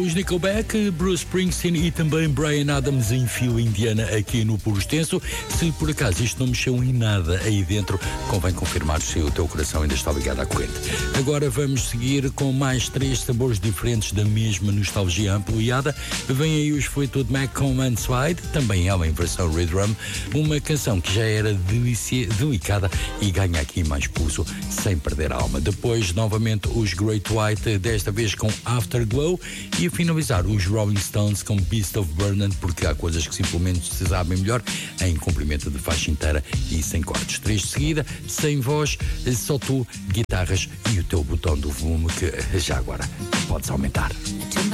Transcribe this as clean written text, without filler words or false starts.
os Nickelback, Bruce Springsteen e também Bryan Adams em fila indiana aqui no Puro Extenso. Se por acaso isto não mexeu em nada aí dentro, convém confirmar se o teu coração ainda está ligado à corrente. Agora vamos seguir com mais 3 sabores diferentes da mesma nostalgia ampliada. Vem aí os Fleetwood Mac com Landslide, também ela em versão Redrum, uma canção que já era delicada e ganha aqui mais pulso sem perder a alma. Depois novamente os Great White, desta vez com Afterglow, e a finalizar os Rolling Stones com Beast of Burden, porque há coisas que simplesmente se sabem melhor em comprimento de faixa inteira e sem cortes. 3 de seguida, sem voz, só tu, guitarras e o teu botão do volume que já agora podes aumentar.